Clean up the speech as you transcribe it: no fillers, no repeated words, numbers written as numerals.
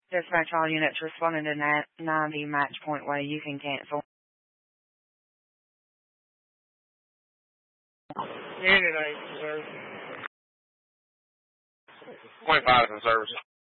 Dispatch all units responding to 90 Match Point Way. You can cancel. Unit 8 in service. 25 is in service.